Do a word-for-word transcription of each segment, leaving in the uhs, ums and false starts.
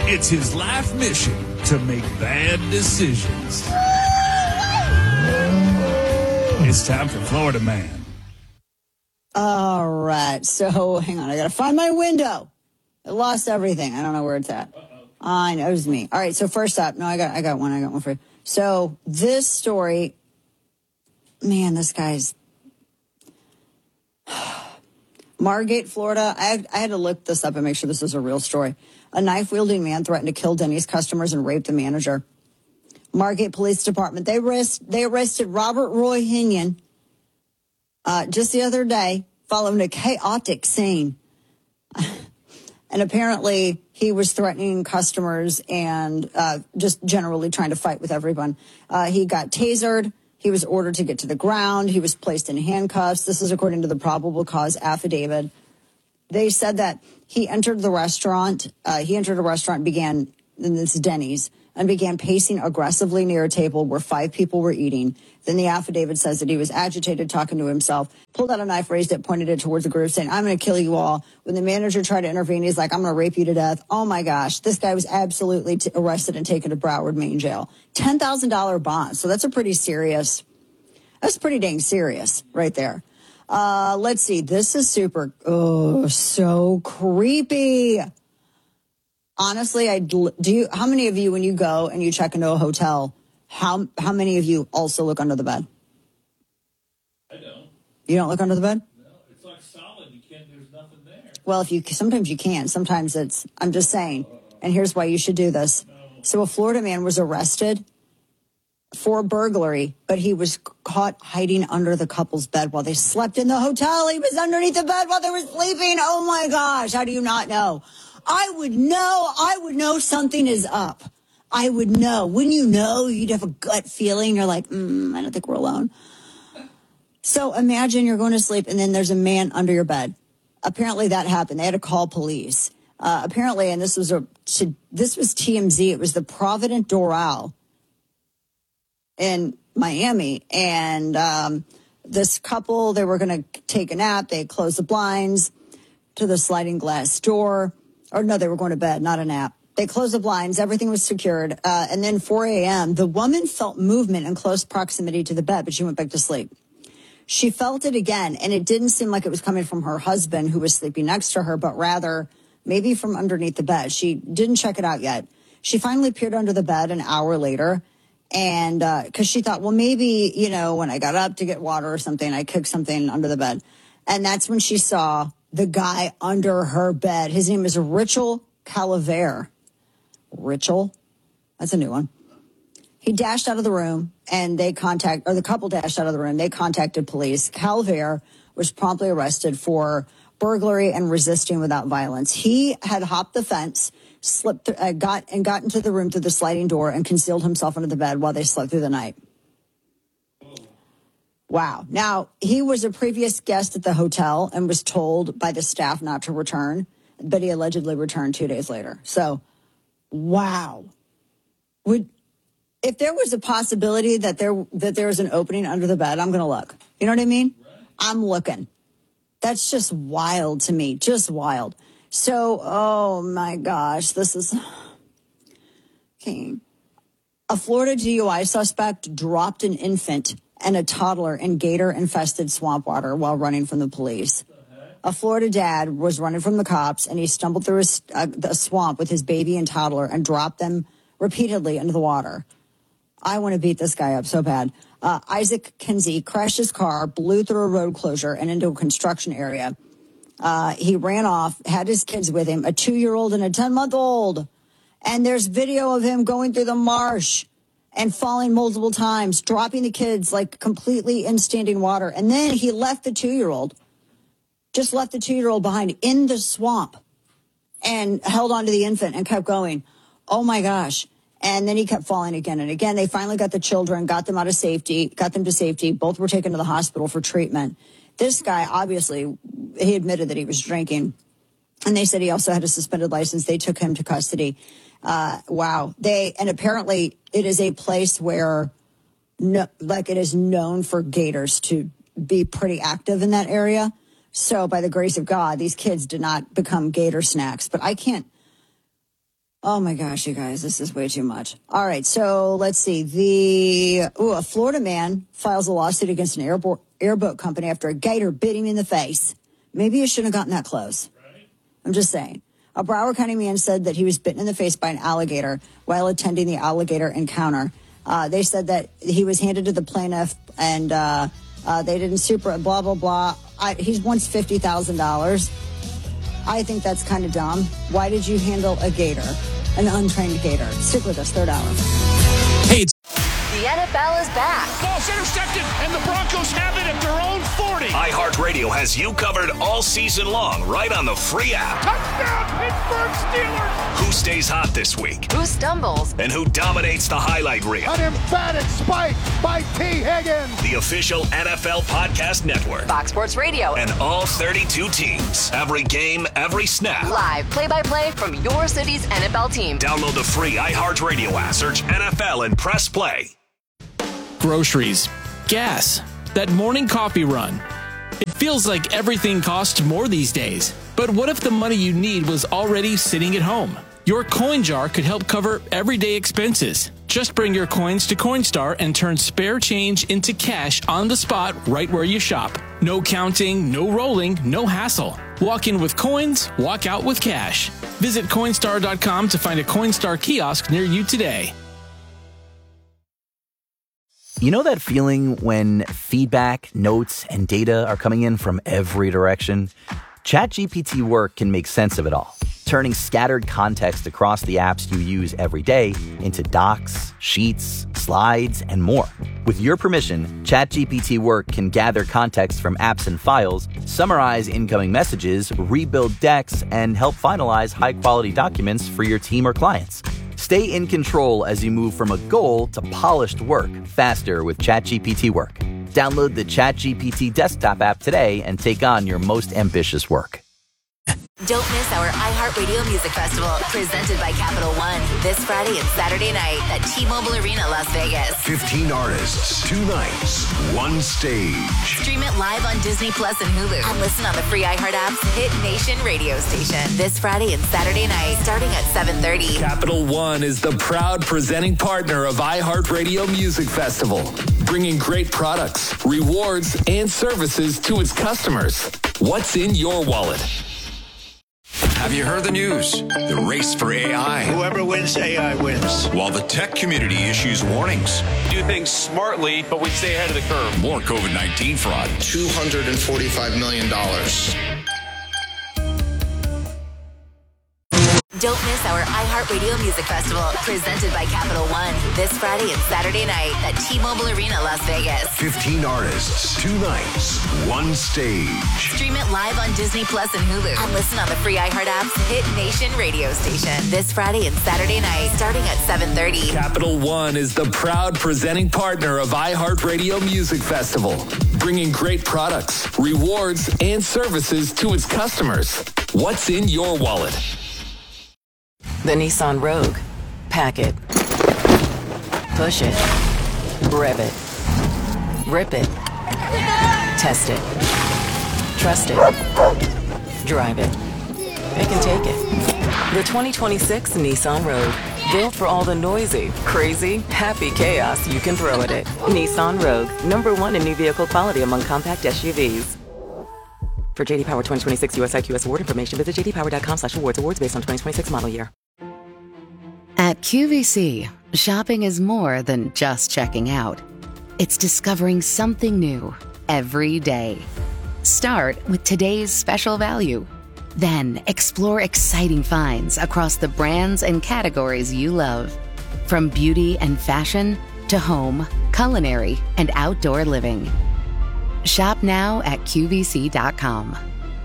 It's his life mission to make bad decisions. It's time for Florida Man. All right. So, hang on. I got to find my window. I lost everything. I don't know where it's at. Uh-oh. I know. It was me. All right. So, first up. No, I got I got one. I got one for you. So, this story. Man, this guy's. Margate, Florida. I had, I had to look this up and make sure this is a real story. A knife-wielding man threatened to kill Denny's customers and rape the manager. Margate Police Department. They arrest, they arrested Robert Roy Hinion uh, just the other day following a chaotic scene. And apparently he was threatening customers and uh, just generally trying to fight with everyone. Uh, he got tasered. He was ordered to get to the ground. He was placed in handcuffs. This is according to the probable cause affidavit. They said that he entered the restaurant. Uh, he entered a restaurant and began, and this is Denny's, and began pacing aggressively near a table where five people were eating. Then the affidavit says that he was agitated, talking to himself, pulled out a knife, raised it, pointed it towards the group, saying, "I'm going to kill you all." When the manager tried to intervene, he's like, "I'm going to rape you to death." Oh, my gosh. This guy was absolutely t- arrested and taken to Broward, Maine jail. ten thousand dollars bond. So that's a pretty serious, that's pretty dang serious right there. Uh, let's see. This is super, oh, so creepy. Honestly, I do you, how many of you, when you go and you check into a hotel, how, how many of you also look under the bed? I don't. You don't look under the bed? No, it's like solid. You can't, there's nothing there. Well, if you, sometimes you can, sometimes it's, I'm just saying, and here's why you should do this. No. So a Florida man was arrested for burglary, but he was caught hiding under the couple's bed while they slept in the hotel. He was underneath the bed while they were sleeping. Oh my gosh. How do you not know? I would know. I would know something is up. I would know. Wouldn't you know? You'd have a gut feeling. You're like, mm, I don't think we're alone. So imagine you're going to sleep and then there's a man under your bed. Apparently that happened. They had to call police. Uh, apparently, and this was a this was T M Z. It was the Provident Doral in Miami, and um, this couple, they were going to take a nap. They closed the blinds to the sliding glass door. Or no, they were going to bed, not a nap. They closed the blinds. Everything was secured. Uh, and then four a.m., the woman felt movement in close proximity to the bed, but she went back to sleep. She felt it again, and it didn't seem like it was coming from her husband who was sleeping next to her, but rather maybe from underneath the bed. She didn't check it out yet. She finally peered under the bed an hour later, and because uh, she thought, well, maybe, you know, when I got up to get water or something, I kicked something under the bed. And that's when she saw the guy under her bed. His name is Richel Calavera. Richel? That's a new one. He dashed out of the room, and they contact, or the couple dashed out of the room. They contacted police. Calavera was promptly arrested for burglary and resisting without violence. He had hopped the fence, slipped, th- uh, got and got into the room through the sliding door and concealed himself under the bed while they slept through the night. Wow. Now, he was a previous guest at the hotel and was told by the staff not to return, but he allegedly returned two days later. So, wow. Would if there was a possibility that there that there was an opening under the bed, I'm going to look. You know what I mean? Right. I'm looking. That's just wild to me. Just wild. So, oh my gosh, this is okay. A Florida D U I suspect dropped an infant and a toddler in gator-infested swamp water while running from the police. A Florida dad was running from the cops, and he stumbled through a, a, a swamp with his baby and toddler and dropped them repeatedly into the water. I want to beat this guy up so bad. Uh, Isaac Kinsey crashed his car, blew through a road closure and into a construction area. Uh, he ran off, had his kids with him, a two-year-old and a ten-month-old. And there's video of him going through the marsh and falling multiple times, dropping the kids like completely in standing water. And then he left the two-year-old, just left the two-year-old behind in the swamp and held on to the infant and kept going. Oh, my gosh. And then he kept falling again and again. They finally got the children, got them out of safety, got them to safety. Both were taken to the hospital for treatment. This guy, obviously, he admitted that he was drinking. And they said he also had a suspended license. They took him to custody. Uh, wow. They, and apparently it is a place where, no, like it is known for gators to be pretty active in that area. So by the grace of God, these kids did not become gator snacks. But I can't, Oh my gosh, you guys, this is way too much. All right, so let's see. The ooh, a Florida man files a lawsuit against an airboat, airboat company after a gator bit him in the face. Maybe you shouldn't have gotten that close. Right. I'm just saying. A Broward County man said that he was bitten in the face by an alligator while attending the alligator encounter. Uh, they said that he was handed to the plaintiff and uh, uh, they didn't super blah, blah, blah. I, he wants fifty thousand dollars. I think that's kind of dumb. Why did you handle a gator, an untrained gator? Stick with us, third hour. Hey, it's- the N F L is back. Ball's intercepted, and the Broncos have it at their own forty. iHeartRadio has you covered all season long, right on the free app. Touchdown, Pittsburgh Steelers! Who stays hot this week? Who stumbles? And who dominates the highlight reel? An emphatic spike by T. Higgins. The official N F L Podcast Network. Fox Sports Radio. And all thirty-two teams. Every game, every snap. Live play-by-play from your city's N F L team. Download the free iHeartRadio app. Search N F L and press play. groceries, gas, that morning coffee run. It feels like everything costs more these days. But what if the money you need was already sitting at home? Your coin jar could help cover everyday expenses. Just bring your coins to Coinstar and turn spare change into cash on the spot right where you shop. No counting, no rolling, no hassle. Walk in with coins, walk out with cash. Visit Coinstar dot com to find a Coinstar kiosk near you today. You know that feeling when feedback, notes, and data are coming in from every direction? ChatGPT Work can make sense of it all, turning scattered context across the apps you use every day into docs, sheets, slides, and more. With your permission, ChatGPT Work can gather context from apps and files, summarize incoming messages, rebuild decks, and help finalize high-quality documents for your team or clients. Stay in control as you move from a goal to polished work faster with ChatGPT Work. Download the ChatGPT desktop app today and take on your most ambitious work. Don't miss our iHeartRadio Music Festival, presented by Capital One, this Friday and Saturday night at T-Mobile Arena, Las Vegas. fifteen artists, two nights, one stage. Stream it live on Disney Plus and Hulu. And listen on the free iHeart app's Hit Nation radio station this Friday and Saturday night, starting at seven thirty. Capital One is the proud presenting partner of iHeartRadio Music Festival, bringing great products, rewards, and services to its customers. What's in your wallet? Have you heard the news? The race for A I. Whoever wins A I wins. While the tech community issues warnings. Do things smartly, but we stay ahead of the curve. More COVID nineteen fraud. two hundred forty-five million dollars. Don't miss our iHeartRadio Music Festival, presented by Capital One, this Friday and Saturday night at T-Mobile Arena, Las Vegas. fifteen artists, two nights, one stage. Stream it live on Disney Plus and Hulu. And listen on the free iHeart app's Hit Nation radio station this Friday and Saturday night, starting at seven thirty. Capital One is the proud presenting partner of iHeartRadio Music Festival, bringing great products, rewards, and services to its customers. What's in your wallet? The Nissan Rogue. Pack it. Push it. Rev it. Rip it. Test it. Trust it. Drive it. Pick and take it. The twenty twenty-six Nissan Rogue. Built for all the noisy, crazy, happy chaos you can throw at it. Nissan Rogue. Number one in new vehicle quality among compact S U Vs. For J D Power twenty twenty-six U S I Q S award information, visit j d power dot com slash awards. Awards based on twenty twenty-six model year. At Q V C, shopping is more than just checking out. It's discovering something new every day. Start with today's special value. Then explore exciting finds across the brands and categories you love. From beauty and fashion to home, culinary, and outdoor living. Shop now at Q V C dot com.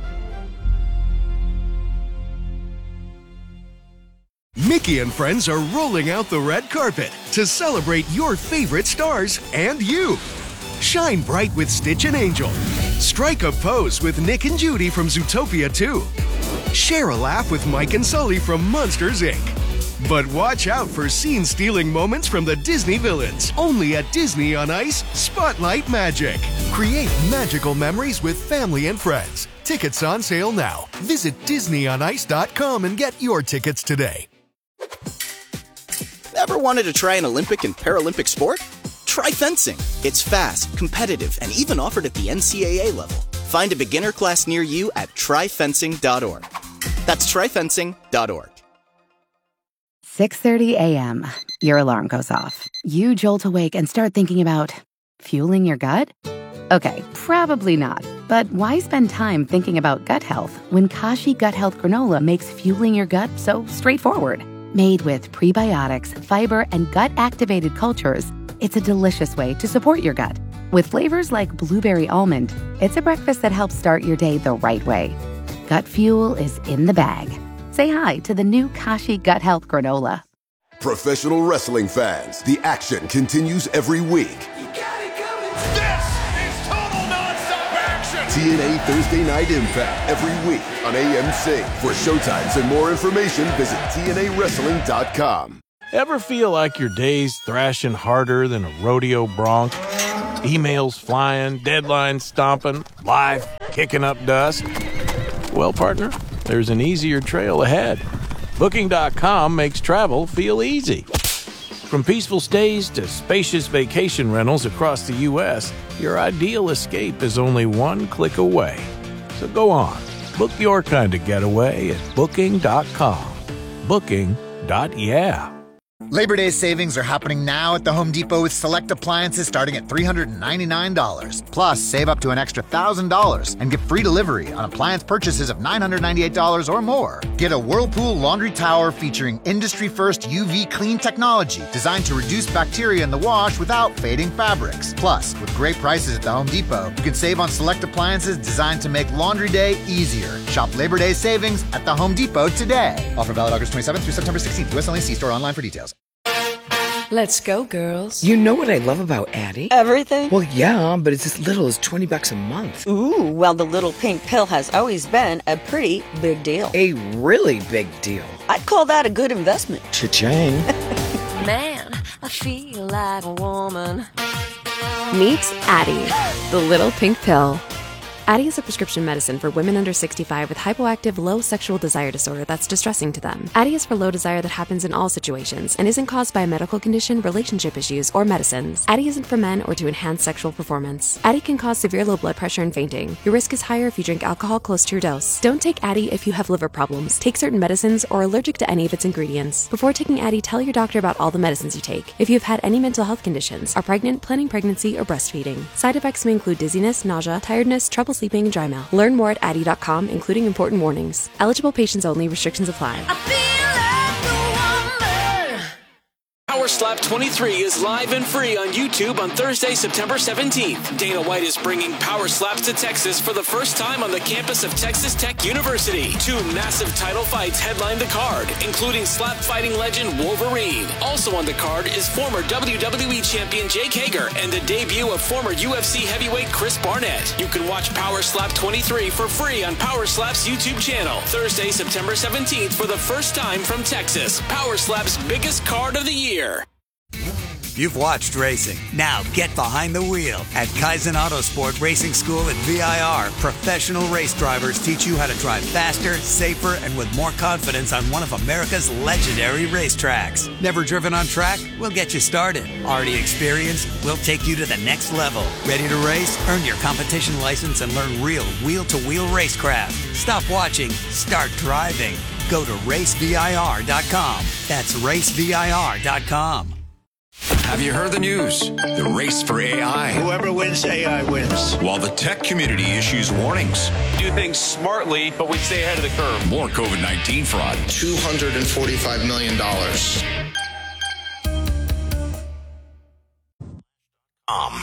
Mickey and friends are rolling out the red carpet to celebrate your favorite stars and you. Shine bright with Stitch and Angel. Strike a pose with Nick and Judy from Zootopia two. Share a laugh with Mike and Sully from Monsters, Incorporated. But watch out for scene-stealing moments from the Disney villains. Only at Disney on Ice, Spotlight Magic. Create magical memories with family and friends. Tickets on sale now. Visit disney on ice dot com and get your tickets today. Ever wanted to try an Olympic and Paralympic sport? Try fencing. It's fast, competitive, and even offered at the N C double A level. Find a beginner class near you at try fencing dot org. That's try fencing dot org. six thirty a.m. Your alarm goes off. You jolt awake and start thinking about fueling your gut? Okay, probably not. But why spend time thinking about gut health when Kashi Gut Health Granola makes fueling your gut so straightforward? Made with prebiotics, fiber, and gut-activated cultures, it's a delicious way to support your gut. With flavors like blueberry almond, it's a breakfast that helps start your day the right way. Gut fuel is in the bag. Say hi to the new Kashi Gut Health Granola. Professional wrestling fans, the action continues every week. T N A Thursday Night Impact every week on A M C. For showtimes and more information, visit T N A wrestling dot com. Ever feel like your day's thrashing harder than a rodeo bronc? Emails flying, deadlines stomping, life kicking up dust? Well, partner, there's an easier trail ahead. Booking dot com makes travel feel easy. From peaceful stays to spacious vacation rentals across the U S, your ideal escape is only one click away. So go on, book your kind of getaway at Booking dot com. Booking. Yeah. Labor Day savings are happening now at the Home Depot with select appliances starting at three hundred ninety-nine dollars. Plus, save up to an extra one thousand dollars and get free delivery on appliance purchases of nine hundred ninety-eight dollars or more. Get a Whirlpool laundry tower featuring industry-first U V clean technology designed to reduce bacteria in the wash without fading fabrics. Plus, with great prices at the Home Depot, you can save on select appliances designed to make laundry day easier. Shop Labor Day savings at the Home Depot today. Offer valid August twenty-seventh through September sixteenth. U S only. See store online for details. Let's go, girls. You know what I love about Addie? Everything? Well, yeah, but it's as little as twenty bucks a month. Ooh, well, the little pink pill has always been a pretty big deal. A really big deal. I'd call that a good investment. Cha-ching. Man, I feel like a woman. Meet Addie, the little pink pill. Addie is a prescription medicine for women under sixty-five with hypoactive low sexual desire disorder that's distressing to them. Addie is for low desire that happens in all situations and isn't caused by a medical condition, relationship issues, or medicines. Addie isn't for men or to enhance sexual performance. Addie can cause severe low blood pressure and fainting. Your risk is higher if you drink alcohol close to your dose. Don't take Addie if you have liver problems, take certain medicines, or are allergic to any of its ingredients. Before taking Addie, tell your doctor about all the medicines you take. If you've had any mental health conditions, are pregnant, planning pregnancy, or breastfeeding. Side effects may include dizziness, nausea, tiredness, trouble sleeping, and dry mouth. Learn more at Addie dot com, including important warnings. Eligible patients only. Restrictions apply. Power Slap twenty-three is live and free on YouTube on Thursday, September seventeenth. Dana White is bringing Power Slaps to Texas for the first time on the campus of Texas Tech University. Two massive title fights headline the card, including slap fighting legend Wolverine. Also on the card is former W W E champion Jake Hager and the debut of former U F C heavyweight Chris Barnett. You can watch Power Slap twenty-three for free on Power Slap's YouTube channel. Thursday, September seventeenth for the first time from Texas. Power Slap's biggest card of the year. You've watched racing. Now get behind the wheel. At Kaizen Autosport Racing School at V I R, professional race drivers teach you how to drive faster, safer, and with more confidence on one of America's legendary racetracks. Never driven on track? We'll get you started. Already experienced? We'll take you to the next level. Ready to race? Earn your competition license and learn real wheel-to-wheel racecraft. Stop watching. Start driving. Go to race V I R dot com. That's race V I R dot com. Have you heard the news? The race for A I. Whoever wins, A I wins. While the tech community issues warnings. Do things smartly, but we stay ahead of the curve. More COVID nineteen fraud. two hundred forty-five million dollars. Um.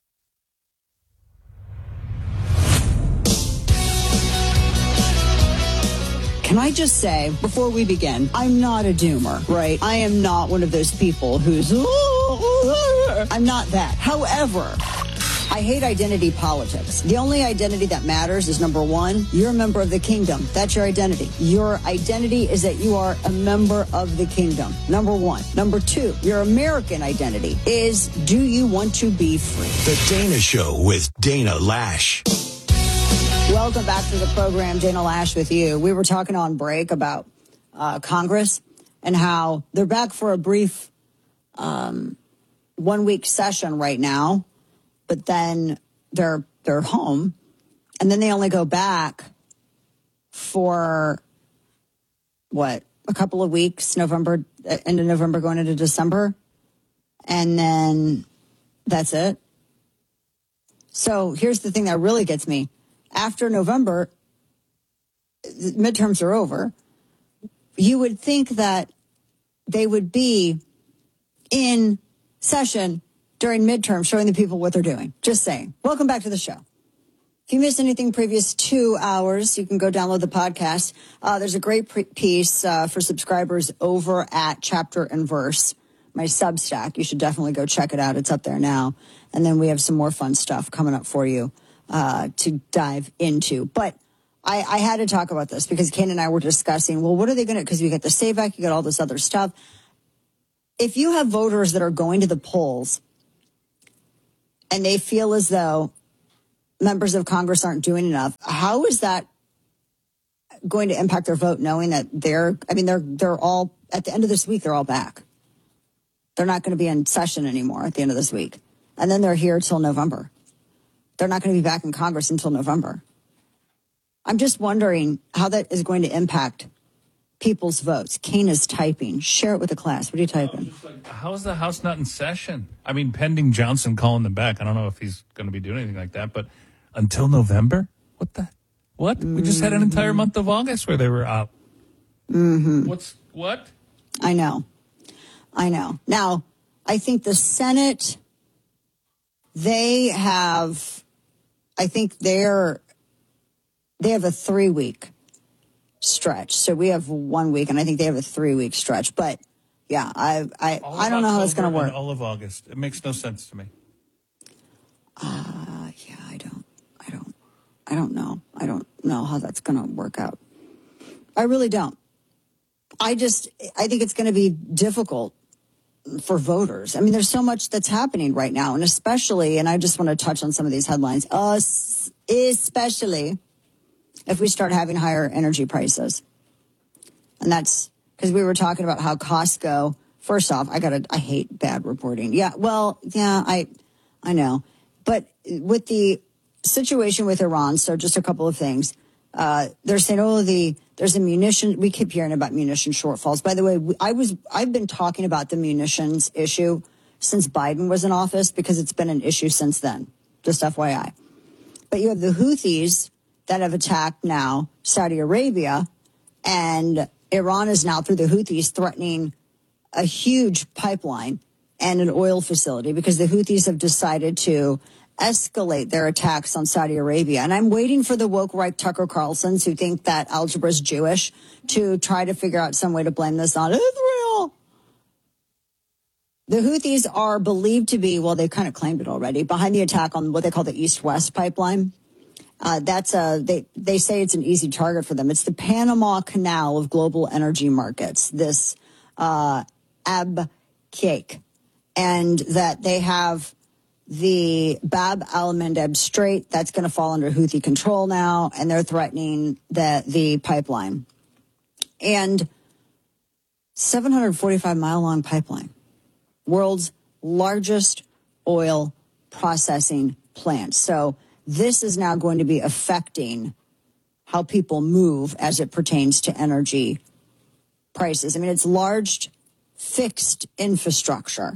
Can I just say, before we begin, I'm not a doomer, right? I am not one of those people who's, I'm not that. However, I hate identity politics. The only identity that matters is, number one, you're a member of the kingdom. That's your identity. Your identity is that you are a member of the kingdom. Number one. Number two, your American identity is, do you want to be free? The Dana Show with Dana Lash. Welcome back to the program, Dana Lash with you. We were talking on break about uh, Congress and how they're back for a brief um, one week session right now, but then they're they're home, and then they only go back for what, a couple of weeks, November, end of November going into December, and then that's it. So here's the thing that really gets me. After November, the midterms are over. You would think that they would be in session during midterm, showing the people what they're doing. Just saying. Welcome back to the show. If you missed anything previous two hours, you can go download the podcast. Uh, there's a great pre- piece uh, for subscribers over at Chapter and Verse, my Substack. You should definitely go check it out. It's up there now. And then we have some more fun stuff coming up for you uh, to dive into. But I, I had to talk about this because Kane and I were discussing, well, what are they going to, because you get the Save Act, you get all this other stuff. If you have voters that are going to the polls and they feel as though members of Congress aren't doing enough, how is that going to impact their vote, knowing that they're, I mean, they're, they're all, at the end of this week, they're all back. They're not going to be in session anymore at the end of this week. And then they're here till November. They're not going to be back in Congress until November. I'm just wondering how that is going to impact people's votes. Kane is typing. Share it with the class. What are you typing? Like, how is the House not in session? I mean, pending Johnson calling them back. I don't know if he's going to be doing anything like that, but until November? What the? What? Mm-hmm. We just had an entire month of August where they were out. Mm-hmm. What's, what? I know. I know. Now, I think the Senate, they have, I think they're, they have a three-week stretch. So we have one week, and I think they have a three-week stretch. But, yeah, I I, I don't know how that's going to work. All of August. It makes no sense to me. Uh, yeah, I don't, I don't, I don't know. I don't know how that's going to work out. I really don't. I just, I think it's going to be difficult for voters. I mean, there's so much that's happening right now, and especially, and I just want to touch on some of these headlines, uh, especially if we start having higher energy prices. And that's because we were talking about how Costco, first off, I gotta, I hate bad reporting. Yeah, well, yeah, I, I know. But with the situation with Iran, so just a couple of things. Uh, they're saying, oh, the there's a munition. We keep hearing about munition shortfalls. By the way, I was I've been talking about the munitions issue since Biden was in office because it's been an issue since then. Just F Y I. But you have the Houthis that have attacked now Saudi Arabia, and Iran is now through the Houthis threatening a huge pipeline and an oil facility because the Houthis have decided to escalate their attacks on Saudi Arabia. And I'm waiting for the woke right Tucker Carlsons who think that algebra is Jewish to try to figure out some way to blame this on Israel. The Houthis are believed to be, well, they've kind of claimed it already, behind the attack on what they call the East-West pipeline. Uh, that's a, they, they say it's an easy target for them. It's the Panama Canal of global energy markets, this uh, Abqaiq, and that they have the Bab al-Mandeb Strait, that's going to fall under Houthi control now, and they're threatening the, the pipeline. And seven hundred forty-five mile long pipeline, world's largest oil processing plant. So this is now going to be affecting how people move as it pertains to energy prices. I mean, it's large fixed infrastructure.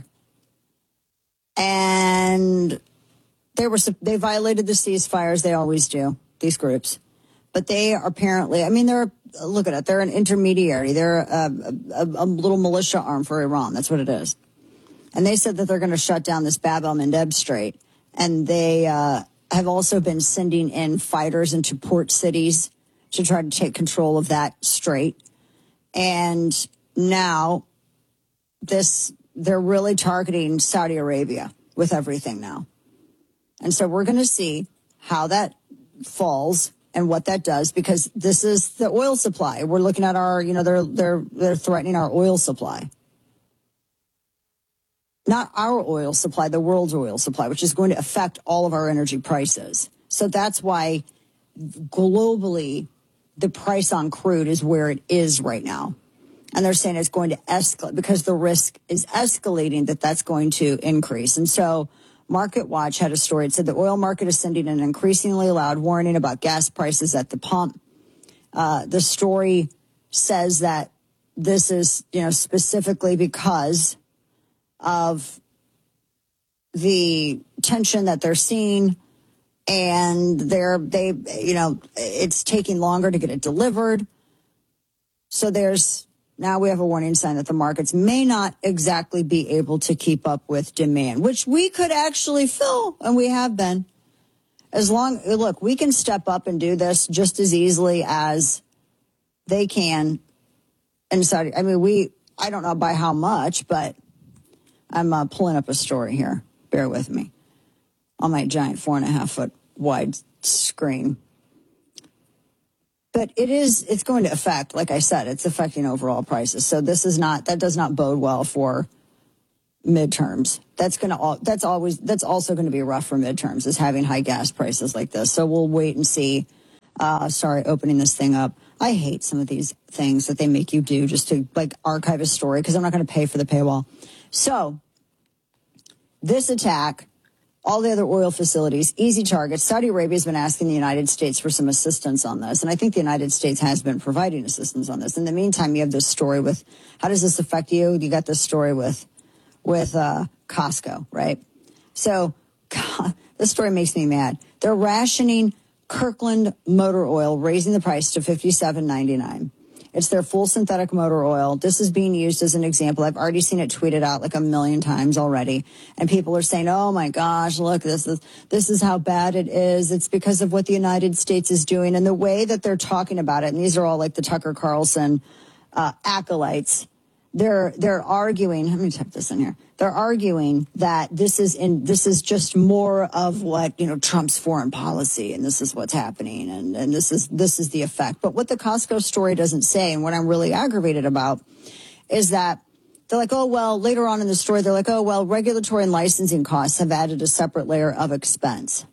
And they were they violated the ceasefires. They always do, these groups. But they are apparently, I mean, they're, look at it, they're an intermediary. They're a, a, a little militia arm for Iran. That's what it is. And they said that they're going to shut down this Bab al-Mandeb Strait. And they uh, have also been sending in fighters into port cities to try to take control of that strait. And now this... they're really targeting Saudi Arabia with everything now. And so we're going to see how that falls and what that does, because this is the oil supply. We're looking at our, you know, they're they're they're threatening our oil supply. Not our oil supply, the world's oil supply, which is going to affect all of our energy prices. So that's why globally the price on crude is where it is right now. And they're saying it's going to escalate because the risk is escalating that that's going to increase. And so Market Watch had a story. It said the oil market is sending an increasingly loud warning about gas prices at the pump. Uh, the story says that this is, you know, specifically because of the tension that they're seeing, and they're, they, you know, it's taking longer to get it delivered. So there's, now we have a warning sign that the markets may not exactly be able to keep up with demand, which we could actually fill, and we have been. As long, look, we can step up and do this just as easily as they can in Saudi. I mean, we, I don't know by how much, but I'm uh, pulling up a story here. Bear with me on my giant four and a half foot wide screen. But it is, it's going to affect, like I said, it's affecting overall prices. So this is not, that does not bode well for midterms. That's going to, that's always, that's also going to be rough for midterms, is having high gas prices like this. So we'll wait and see. Uh, sorry, opening this thing up. I hate some of these things that they make you do just to like archive a story, because I'm not going to pay for the paywall. So this attack, all the other oil facilities, easy targets. Saudi Arabia has been asking the United States for some assistance on this, and I think the United States has been providing assistance on this. In the meantime, you have this story with, how does this affect you? You got this story with with uh, Costco, right? So God, this story makes me mad. They're rationing Kirkland motor oil, raising the price to fifty-seven ninety-nine. It's their full synthetic motor oil. This is being used as an example. I've already seen it tweeted out like a million times already. And people are saying, oh my gosh, look, this is, this is how bad it is. It's because of what the United States is doing. And the way that they're talking about it, and these are all like the Tucker Carlson uh, acolytes, they're, they're arguing, let me type this in here. They're arguing that this is in, this is just more of what, you know, Trump's foreign policy, and this is what's happening, and, and this is, this is the effect. But what the Costco story doesn't say, and what I'm really aggravated about, is that they're like, oh, well, later on in the story, they're like, oh, well, regulatory and licensing costs have added a separate layer of expense.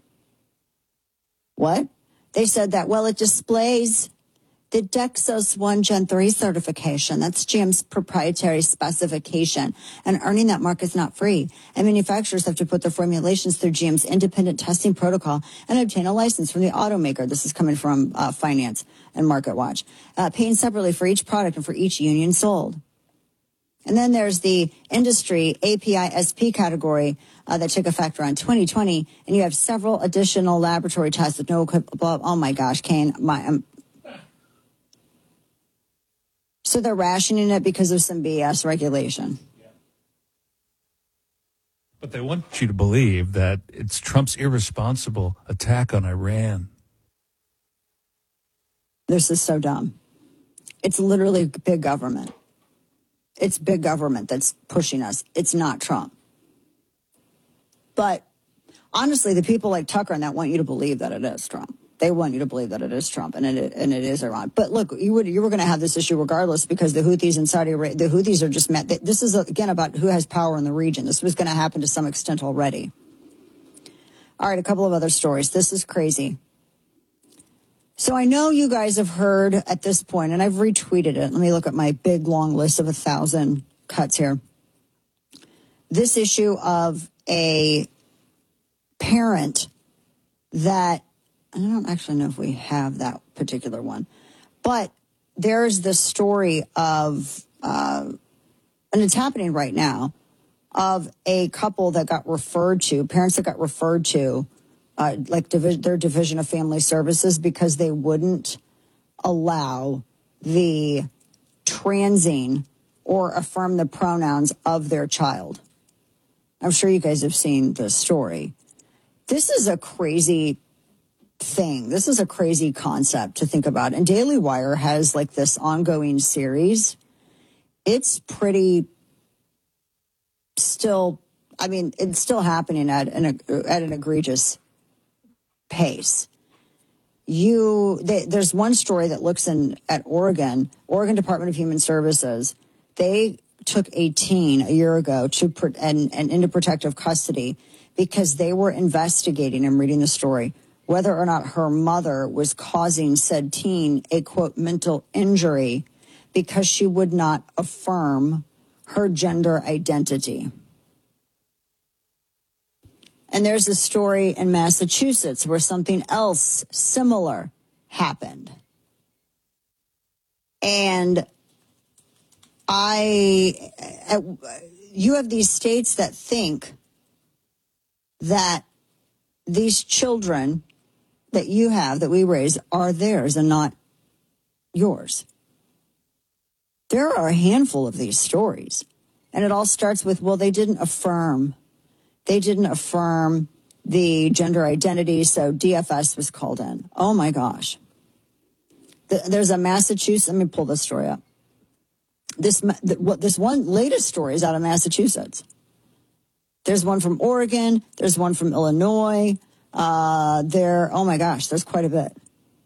What? They said that, well, it displays the Dexos one Gen three certification. That's G M's proprietary specification. And earning that mark is not free. And manufacturers have to put their formulations through G M's independent testing protocol and obtain a license from the automaker. This is coming from uh, Finance and Market Watch. Uh, paying separately for each product and for each union sold. And then there's the industry A P I S P category uh, that took effect around twenty twenty. And you have several additional laboratory tests with no equipment. Oh, my gosh, Kane, my... Um, So they're rationing it because of some B S regulation. Yeah. But they want you to believe that it's Trump's irresponsible attack on Iran. This is so dumb. It's literally big government. It's big government that's pushing us. It's not Trump. But honestly, the people like Tucker and that want you to believe that it is Trump. They want you to believe that it is Trump and it and it is Iran. But look, you would you were going to have this issue regardless, because the Houthis in Saudi Arabia, the Houthis are just met. This is again about who has power in the region. This was going to happen to some extent already. All right, a couple of other stories. This is crazy. So I know you guys have heard at this point, and I've retweeted it. Let me look at my big long list of a thousand cuts here. This issue of a parent that. I don't actually know if we have that particular one, but there's this story of, uh, and it's happening right now, of a couple that got referred to, parents that got referred to, uh, like divi- their Division of Family Services, because they wouldn't allow the transing or affirm the pronouns of their child. I'm sure you guys have seen this story. This is a crazy thing. This is a crazy concept to think about. And Daily Wire has like this ongoing series. It's pretty still, I mean, it's still happening at an, at an egregious pace. You, they, there's one story that looks in at Oregon, Oregon Department of Human Services. They took a teen a year ago to and, and into protective custody because they were investigating, I'm reading the story, whether or not her mother was causing said teen a, quote, mental injury because she would not affirm her gender identity. And there's a story in Massachusetts where something else similar happened. And I, you have these states that think that these children that you have, that we raise, are theirs and not yours. There are a handful of these stories. And it all starts with, well, they didn't affirm. They didn't affirm the gender identity, so D F S was called in. Oh, my gosh. There's a Massachusetts, let me pull this story up. This, this one latest story is out of Massachusetts. There's one from Oregon. There's one from Illinois. Uh, there, oh my gosh, there's quite a bit.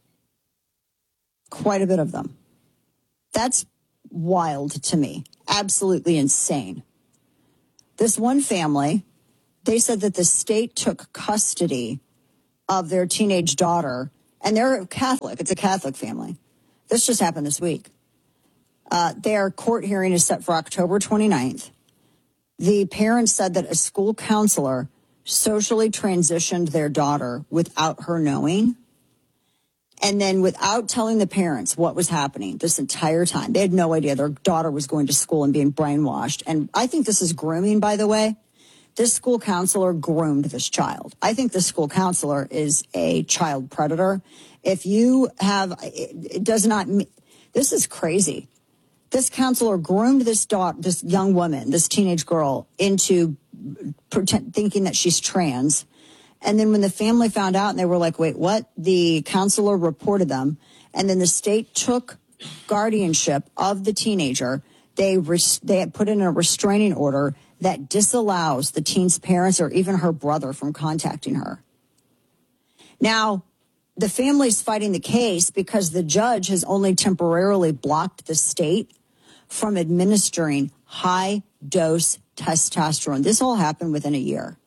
Quite a bit of them. That's wild to me. Absolutely insane. This one family, they said that the state took custody of their teenage daughter, and they're Catholic. It's a Catholic family. This just happened this week. Uh, their court hearing is set for October twenty-ninth. The parents said that a school counselor socially transitioned their daughter without her knowing, and then without telling the parents what was happening this entire time. They had no idea their daughter was going to school and being brainwashed. And I think this is grooming, by the way. This school counselor groomed this child. I think this school counselor is a child predator. If you have, it does not, this is crazy. This counselor groomed this daughter, this young woman, this teenage girl, into pretend, thinking that she's trans. And then when the family found out and they were like, wait, what? The counselor reported them. And then the state took guardianship of the teenager. They, res- they had put in a restraining order that disallows the teen's parents or even her brother from contacting her. Now, the family's fighting the case because the judge has only temporarily blocked the state from administering high-dose testosterone. This all happened within a year.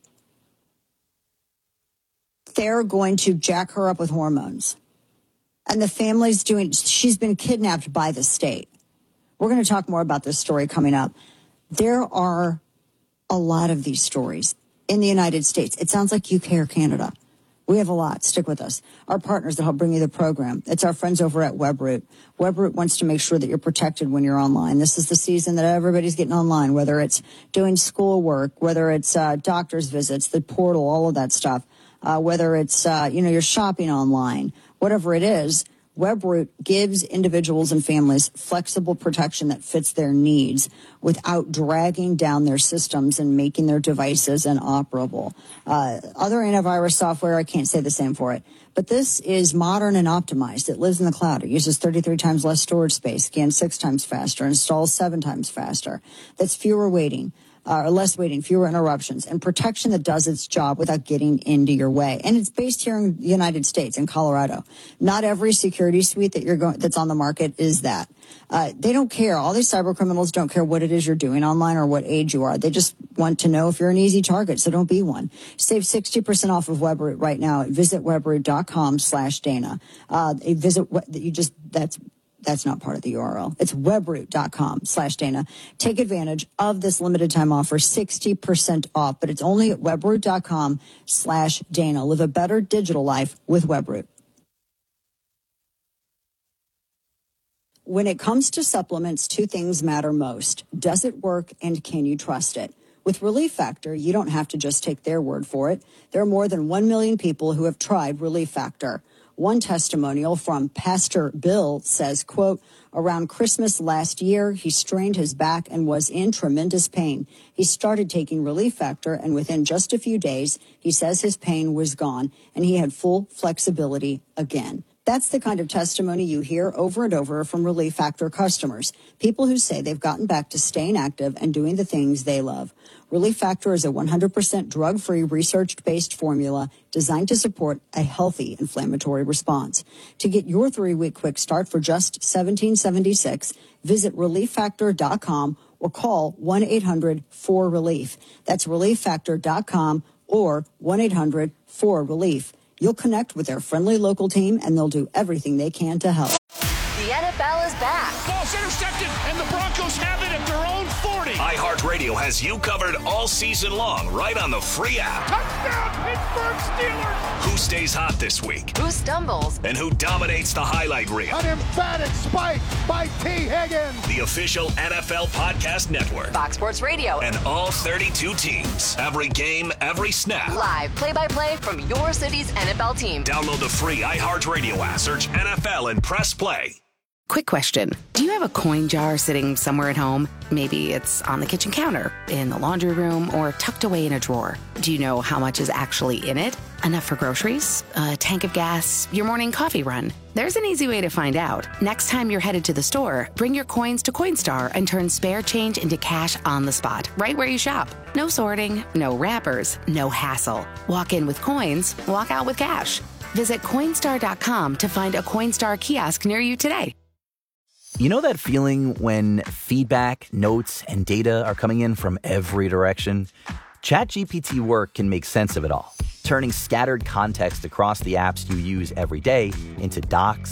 They're going to jack her up with hormones. And the family's doing, she's been kidnapped by the state. We're going to talk more about this story coming up. There are a lot of these stories in the United States. It sounds like U K or Canada. We have a lot. Stick with us. Our partners that help bring you the program. It's our friends over at Webroot. Webroot wants to make sure that you're protected when you're online. This is the season that everybody's getting online, whether it's doing schoolwork, whether it's uh, doctor's visits, the portal, all of that stuff, uh, whether it's, uh, you know, you're shopping online, whatever it is. Webroot gives individuals and families flexible protection that fits their needs without dragging down their systems and making their devices inoperable. Uh, other antivirus software, I can't say the same for it. But this is modern and optimized. It lives in the cloud. It uses thirty-three times less storage space, scans six times faster, installs seven times faster. That's fewer waiting. Uh, or less waiting, fewer interruptions, and protection that does its job without getting into your way. And it's based here in the United States, in Colorado. Not every security suite that you're going that's on the market is that. Uh, they don't care. All these cyber criminals don't care what it is you're doing online or what age you are. They just want to know if you're an easy target, so don't be one. Save sixty percent off of Webroot right now. Visit webroot.com slash Dana. Uh, visit, you just, that's, That's not part of the U R L. It's webroot.com slash Dana. Take advantage of this limited time offer, sixty percent off, but it's only at webroot.com slash Dana. Live a better digital life with Webroot. When it comes to supplements, two things matter most. Does it work and can you trust it? With Relief Factor, you don't have to just take their word for it. There are more than one million people who have tried Relief Factor. One testimonial from Pastor Bill says, quote, around Christmas last year, he strained his back and was in tremendous pain. He started taking Relief Factor, and within just a few days, he says his pain was gone, and he had full flexibility again. That's the kind of testimony you hear over and over from Relief Factor customers, people who say they've gotten back to staying active and doing the things they love. Relief Factor is a one hundred percent drug-free, research-based formula designed to support a healthy inflammatory response. To get your three-week quick start for just seventeen seventy-six, visit relief factor dot com or call one eight hundred four relief. That's relief factor dot com or one eight hundred four relief. You'll connect with their friendly local team, and they'll do everything they can to help. The N F L is back. Ball center, step Broncos have it at their own forty. iHeartRadio has you covered all season long, right on the free app. Touchdown, Pittsburgh Steelers. Who stays hot this week? Who stumbles? And who dominates the highlight reel? An emphatic spike by T. Higgins. The official N F L podcast network. Fox Sports Radio. And all thirty-two teams. Every game, every snap. Live play-by-play from your city's N F L team. Download the free iHeartRadio app. Search N F L and press play. Quick question. Do you have a coin jar sitting somewhere at home? Maybe it's on the kitchen counter, in the laundry room, or tucked away in a drawer. Do you know how much is actually in it? Enough for groceries? A tank of gas? Your morning coffee run? There's an easy way to find out. Next time you're headed to the store, bring your coins to Coinstar and turn spare change into cash on the spot, right where you shop. No sorting, no wrappers, no hassle. Walk in with coins, walk out with cash. Visit Coinstar dot com to find a Coinstar kiosk near you today. You know that feeling when feedback, notes, and data are coming in from every direction? ChatGPT Work can make sense of it all, turning scattered context across the apps you use every day into docs,